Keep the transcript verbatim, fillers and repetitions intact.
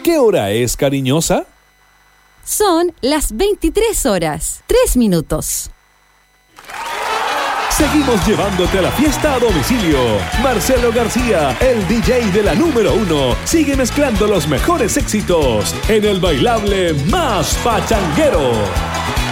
¿Qué hora es, cariñosa? Son las veintitrés horas, tres minutos. Seguimos llevándote a la fiesta a domicilio. Marcelo García, el D J de la número uno, sigue mezclando los mejores éxitos en el bailable más pachanguero.